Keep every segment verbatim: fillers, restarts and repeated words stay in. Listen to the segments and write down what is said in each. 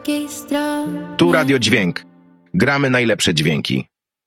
polskiej stronie. Tu Radio Dźwięk. Gramy najlepsze dźwięki.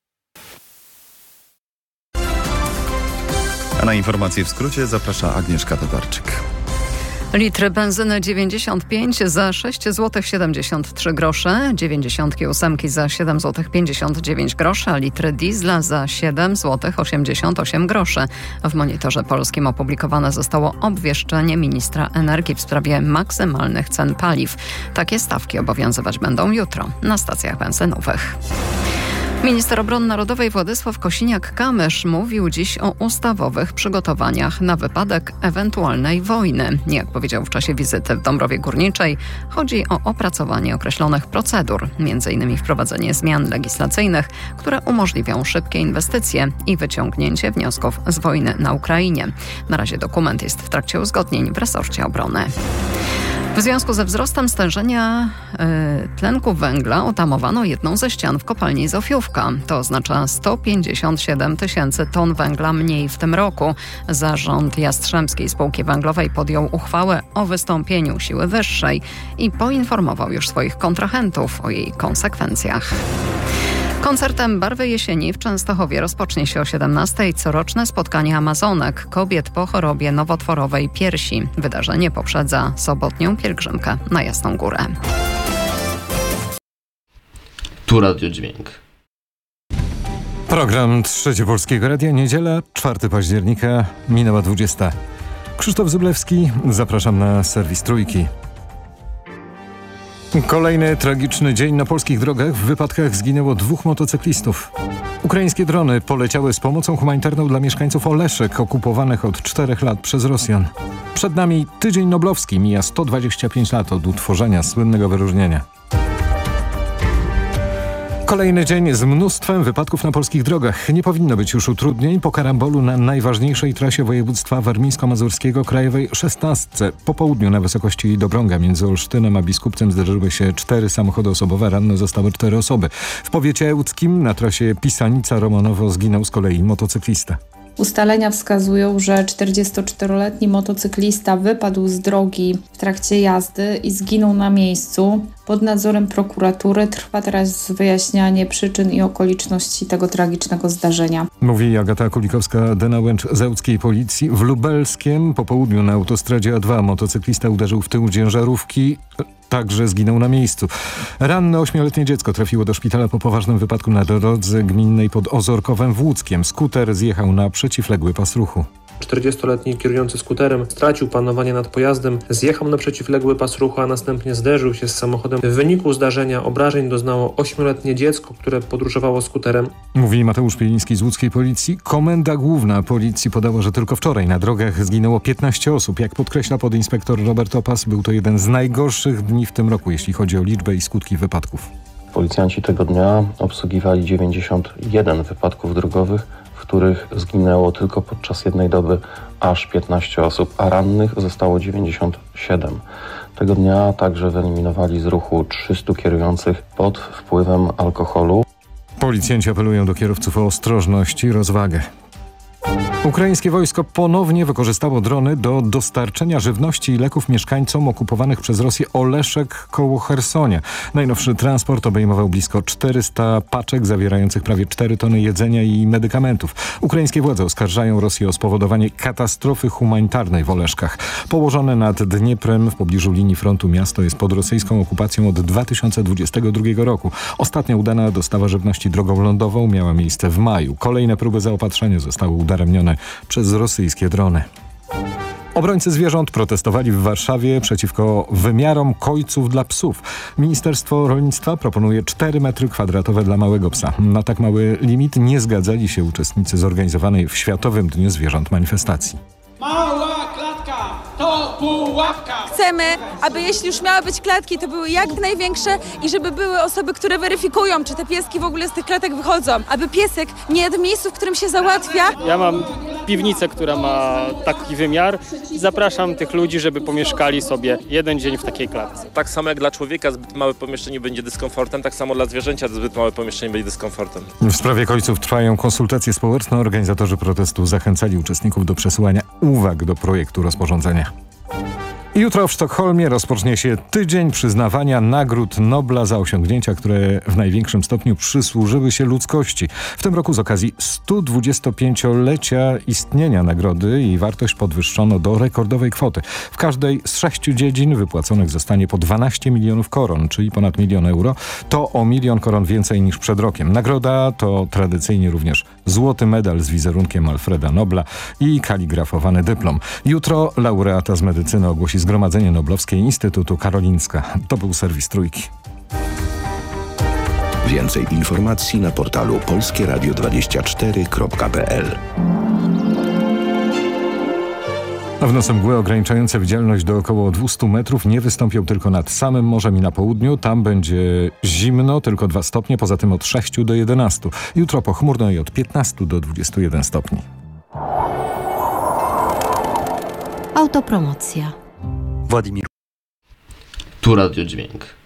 A na informacje w skrócie zaprasza Agnieszka Tatarczyk. Litr benzyny dziewięćdziesiąt pięć za sześć złotych siedemdziesiąt trzy grosze, dziewięćdziesiąt osiem za siedem złotych pięćdziesiąt dziewięć groszy, a litr diesla za siedem złotych osiemdziesiąt osiem groszy. W Monitorze Polskim opublikowane zostało obwieszczenie ministra energii w sprawie maksymalnych cen paliw. Takie stawki obowiązywać będą jutro na stacjach benzynowych. Minister Obrony Narodowej Władysław Kosiniak-Kamysz mówił dziś o ustawowych przygotowaniach na wypadek ewentualnej wojny. Jak powiedział w czasie wizyty w Dąbrowie Górniczej, chodzi o opracowanie określonych procedur, między innymi wprowadzenie zmian legislacyjnych, które umożliwią szybkie inwestycje i wyciągnięcie wniosków z wojny na Ukrainie. Na razie dokument jest w trakcie uzgodnień w resorcie obrony. W związku ze wzrostem stężenia y, tlenku węgla otamowano jedną ze ścian w kopalni Zofiówka. To oznacza sto pięćdziesiąt siedem tysięcy ton węgla mniej w tym roku. Zarząd Jastrzębskiej Spółki Węglowej podjął uchwałę o wystąpieniu siły wyższej i poinformował już swoich kontrahentów o jej konsekwencjach. Koncertem Barwy Jesieni w Częstochowie rozpocznie się o siedemnastej coroczne spotkanie Amazonek, kobiet po chorobie nowotworowej piersi. Wydarzenie poprzedza sobotnią pielgrzymkę na Jasną Górę. Tu Radio Dźwięk. Program Trzecie Polskiego Radia, niedziela, czwartego października, minęła dwudziesta. Krzysztof Zyblewski, zapraszam na serwis Trójki. Kolejny tragiczny dzień na polskich drogach. W wypadkach zginęło dwóch motocyklistów. Ukraińskie drony poleciały z pomocą humanitarną dla mieszkańców Oleszek, okupowanych od czterech lat przez Rosjan. Przed nami tydzień noblowski, mija sto dwadzieścia pięć lat od utworzenia słynnego wyróżnienia. Kolejny dzień z mnóstwem wypadków na polskich drogach. Nie powinno być już utrudnień po karambolu na najważniejszej trasie województwa warmińsko-mazurskiego, krajowej szesnastce. Po południu na wysokości Dobrąga między Olsztynem a Biskupcem zderzyły się cztery samochody osobowe. Ranne zostały cztery osoby. W powiecie łódzkim na trasie Pisanica-Romanowo zginął z kolei motocyklista. Ustalenia wskazują, że czterdziestoczteroletni motocyklista wypadł z drogi w trakcie jazdy i zginął na miejscu. Pod nadzorem prokuratury trwa teraz wyjaśnianie przyczyn i okoliczności tego tragicznego zdarzenia. Mówi Agata Kulikowska-Denałęcz z ełckiej policji. W Lubelskiem po południu na autostradzie A dwa motocyklista uderzył w tył ciężarówki. Także zginął na miejscu. Ranne ośmioletnie dziecko trafiło do szpitala po poważnym wypadku na drodze gminnej pod Ozorkowem w Łódzkiem. Skuter zjechał na przeciwległy pas ruchu. czterdziestoletni kierujący skuterem stracił panowanie nad pojazdem, zjechał na przeciwległy pas ruchu, a następnie zderzył się z samochodem. W wyniku zdarzenia obrażeń doznało ośmioletnie dziecko, które podróżowało skuterem. Mówi Mateusz Pieliński z łódzkiej policji. Komenda Główna Policji podała, że tylko wczoraj na drogach zginęło piętnaście osób. Jak podkreśla podinspektor Robert Opas, był to jeden z najgorszych dni w tym roku, jeśli chodzi o liczbę i skutki wypadków. Policjanci tego dnia obsługiwali dziewięćdziesiąt jeden wypadków drogowych, w których zginęło tylko podczas jednej doby aż piętnaście osób, a rannych zostało dziewięćdziesiąt siedem. Tego dnia także wyeliminowali z ruchu trzystu kierujących pod wpływem alkoholu. Policjanci apelują do kierowców o ostrożność i rozwagę. Ukraińskie wojsko ponownie wykorzystało drony do dostarczenia żywności i leków mieszkańcom okupowanych przez Rosję Oleszek koło Chersonia. Najnowszy transport obejmował blisko czterysta paczek zawierających prawie cztery tony jedzenia i medykamentów. Ukraińskie władze oskarżają Rosję o spowodowanie katastrofy humanitarnej w Oleszkach. Położone nad Dnieprem w pobliżu linii frontu miasto jest pod rosyjską okupacją od dwa tysiące dwudziestego drugiego roku. Ostatnia udana dostawa żywności drogą lądową miała miejsce w maju. Kolejne próby zaopatrzenia zostały udaremnione przez rosyjskie drony. Obrońcy zwierząt protestowali w Warszawie przeciwko wymiarom kojców dla psów. Ministerstwo Rolnictwa proponuje cztery metry kwadratowe dla małego psa. Na tak mały limit nie zgadzali się uczestnicy zorganizowanej w Światowym Dniu Zwierząt manifestacji. Mała klatka to pułapka! Chcemy, aby jeśli już miały być klatki, to były jak największe i żeby były osoby, które weryfikują, czy te pieski w ogóle z tych klatek wychodzą. Aby piesek nie jadł miejscu, w którym się załatwia. Ja mam piwnicę, która ma taki wymiar i zapraszam tych ludzi, żeby pomieszkali sobie jeden dzień w takiej klatce. Tak samo jak dla człowieka zbyt małe pomieszczenie będzie dyskomfortem, tak samo dla zwierzęcia zbyt małe pomieszczenie będzie dyskomfortem. W sprawie kojców trwają konsultacje społeczne. Organizatorzy protestu zachęcali uczestników do przesyłania uwag do projektu rozporządzenia. Jutro w Sztokholmie rozpocznie się tydzień przyznawania nagród Nobla za osiągnięcia, które w największym stopniu przysłużyły się ludzkości. W tym roku z okazji stu dwudziestopięciolecia istnienia nagrody jej wartość podwyższono do rekordowej kwoty. W każdej z sześciu dziedzin wypłaconych zostanie po dwanaście milionów koron, czyli ponad milion euro. To o milion koron więcej niż przed rokiem. Nagroda to tradycyjnie również złoty medal z wizerunkiem Alfreda Nobla i kaligrafowany dyplom. Jutro laureata z medycyny ogłosi Zgromadzenie Noblowskie Instytutu Karolinska. To był serwis Trójki. Więcej informacji na portalu polskie radio dwadzieścia cztery kropka p l. A w nocy mgły ograniczające widzialność do około dwustu metrów nie wystąpią tylko nad samym morzem i na południu. Tam będzie zimno, tylko dwa stopnie, poza tym od sześciu do jedenastu. Jutro pochmurno i od piętnastu do dwudziestu jeden stopni. Autopromocja. Tu Radio Dźwięk.